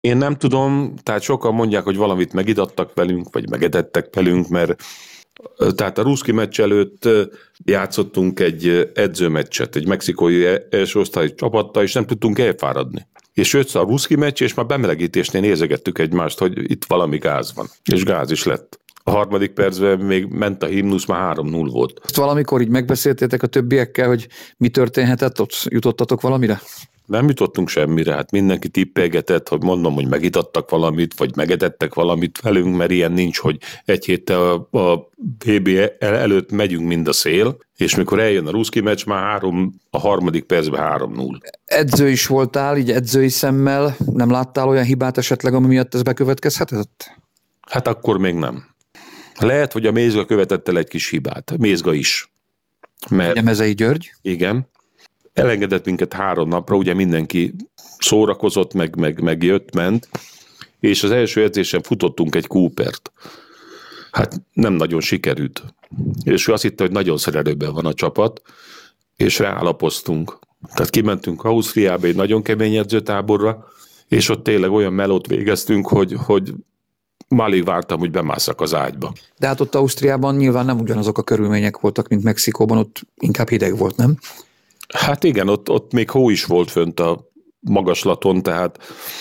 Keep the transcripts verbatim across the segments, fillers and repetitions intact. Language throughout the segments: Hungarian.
Én nem tudom, tehát sokan mondják, hogy valamit megidattak velünk, vagy megetettek velünk, mert tehát a ruszki meccs előtt játszottunk egy edzőmeccset, egy mexikói első osztályú csapattal, és nem tudtunk elfáradni. És jött a ruszki meccs, és már bemelegítésnél nézegettük egymást, hogy itt valami gáz van. És gáz is lett. A harmadik percben még ment a himnusz, már három null volt. Ezt valamikor így megbeszéltétek a többiekkel, hogy mi történhetett, ott jutottatok valamire? Nem jutottunk semmire, hát mindenki tippelgetett, hogy mondom, hogy megitattak valamit, vagy megetettek valamit velünk, mert ilyen nincs, hogy egy héttel a, a vé bé előtt megyünk mind a szél, és mikor eljön a ruszki meccs, már három, a harmadik percben három null. Edző is voltál, így edzői szemmel, nem láttál olyan hibát esetleg, ami miatt ez bekövetkezhetett? Hát akkor még nem. Lehet, hogy a Mézga követett el egy kis hibát. Mézga is. Mert, ugye Mezei György? Igen. Elengedett minket három napra, ugye mindenki szórakozott, meg, meg, meg jött, ment, és az első edzésen futottunk egy Coopert. Hát nem nagyon sikerült. És ő azt hitte, hogy nagyon szerelőben van a csapat, és ráalapoztunk. Tehát kimentünk Ausztriába egy nagyon kemény edzőtáborra, és ott tényleg olyan melót végeztünk, hogy, hogy már alig vártam, hogy bemásszak az ágyba. De hát ott Ausztriában nyilván nem ugyanazok a körülmények voltak, mint Mexikóban, ott inkább hideg volt, nem? Hát igen, ott, ott még hó is volt fönt a magaslaton, tehát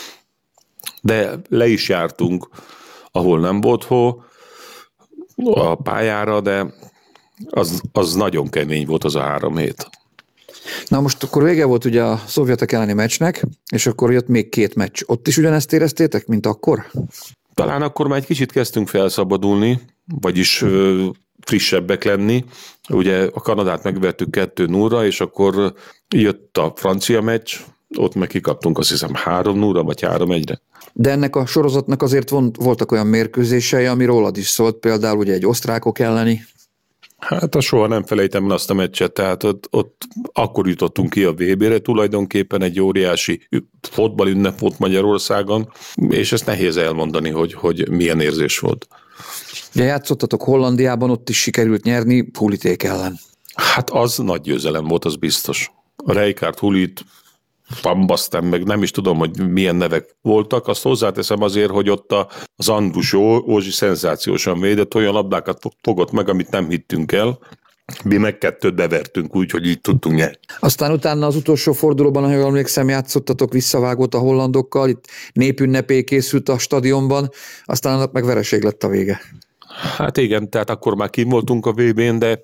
de le is jártunk, ahol nem volt hó a pályára, de az, az nagyon kemény volt az a három hét. Na most akkor vége volt ugye a szovjetek elleni meccsnek, és akkor jött még két meccs. Ott is ugyanezt éreztétek, mint akkor? Talán akkor már egy kicsit kezdtünk felszabadulni, vagyis ö, frissebbek lenni. Ugye a Kanadát megvertük kettő nullra, és akkor jött a francia meccs, ott meg kikaptunk azt hiszem három nullra, vagy három egyre. De ennek a sorozatnak azért voltak olyan mérkőzései, ami rólad is szólt, például ugye egy osztrákok elleni. Hát a soha nem felejtem el azt a meccset, tehát ott, ott akkor jutottunk ki a vé bére, tulajdonképpen egy óriási fotballünnep volt Magyarországon, és ezt nehéz elmondani, hogy, hogy milyen érzés volt. Ugye játszottatok Hollandiában, ott is sikerült nyerni Huliték ellen. Hát az nagy győzelem volt, az biztos. A Rijkaard, Hulit, Van Basten, meg nem is tudom, hogy milyen nevek voltak. Azt hozzáteszem azért, hogy ott az Andrus Józsi szenzációsan védett, olyan labdákat fogott meg, amit nem hittünk el. Mi meg kettőt bevertünk úgy, hogy így tudtunk nyerni. Aztán utána az utolsó fordulóban, ha jól emlékszem, játszottatok visszavágót a hollandokkal, itt népünnepé készült a stadionban, aztán annak meg vereség lett a vége. Hát igen, tehát akkor már kim voltunk a vé bén, de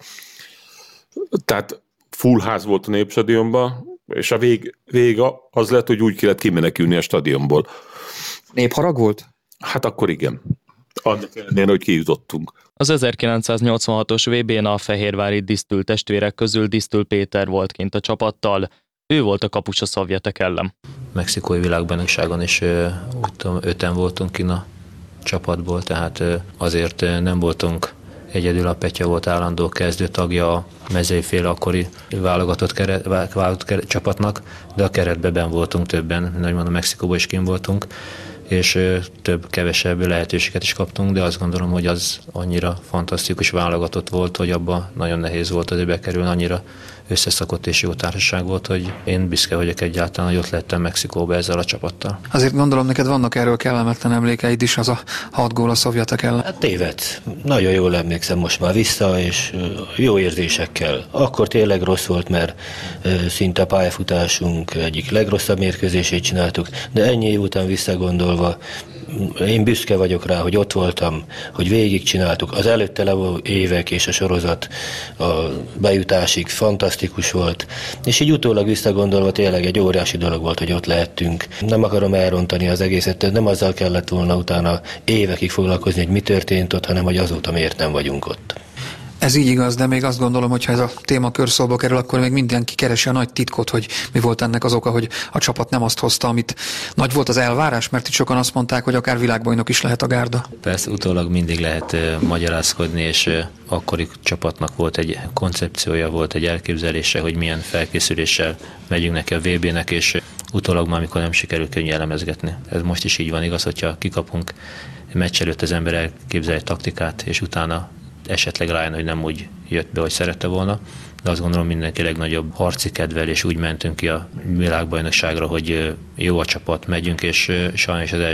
tehát full ház volt a Népstadionban, és a vég, vége az lett, hogy úgy kellett kimenekülni a stadionból. Népharag volt? Hát akkor igen. Annak ellenére, hogy kijutottunk. Az ezerkilencszáznyolcvanhatos vé bén a fehérvári Disztül testvérek közül Disztül Péter volt kint a csapattal. Ő volt a kapus a szovjetek ellen. Mexikói világbajnokságon is úgy tudom, öten voltunk kint a csapatból, tehát azért nem voltunk egyedül. A Petya volt állandó kezdő tagja a mezőféle akkori válogatott, keret, válogatott keret, csapatnak, de a keretben benn voltunk többen, nagy mondom, Mexikóban is kint voltunk, és több, kevesebb lehetőséget is kaptunk, de azt gondolom, hogy az annyira fantasztikus válogatott volt, hogy abban nagyon nehéz volt az bekerülni, annyira összeszakott és jó társaság volt, hogy én büszke vagyok egyáltalán, hogy ott lettem Mexikóba ezzel a csapattal. Azért gondolom, neked vannak erről kellemetlen emlékeid is, az a hat gól a szovjetek ellen. Hát téved. Nagyon jól emlékszem most már vissza, és jó érzésekkel. Akkor tényleg rossz volt, mert szinte a pályafutásunk egyik legrosszabb mérkőzését csináltuk, de ennyi év után visszagondolva, én büszke vagyok rá, hogy ott voltam, hogy végigcsináltuk. Az előtte levő évek és a sorozat a bejutásig fantasztikus volt, és így utólag visszagondolva tényleg egy óriási dolog volt, hogy ott lehettünk. Nem akarom elrontani az egészet, nem azzal kellett volna utána évekig foglalkozni, hogy mi történt ott, hanem hogy azóta miért nem vagyunk ott. Ez így igaz, de még azt gondolom, hogy ha ez a témakör szóba kerül, akkor még mindenki keresi a nagy titkot, hogy mi volt ennek az oka, hogy a csapat nem azt hozta, amit nagy volt az elvárás, mert itt sokan azt mondták, hogy akár világbajnok is lehet a gárda. Persze utólag mindig lehet uh, magyarázkodni, és uh, akkori csapatnak volt egy koncepciója, volt egy elképzelése, hogy milyen felkészüléssel megyünk neki a vé bének, és uh, utólag már, amikor nem sikerül könnyű elemezgetni. Ez most is így van, igaz, hogyha kikapunk meccs előtt, az ember elképzel egy taktikát, és utána esetleg rájön, hogy nem úgy jött be, hogy szerette volna. de azt gondolom mindenki legnagyobb harci kedvel, és úgy mentünk ki a világbajnokságra, hogy jó a csapat, megyünk, és sajnos az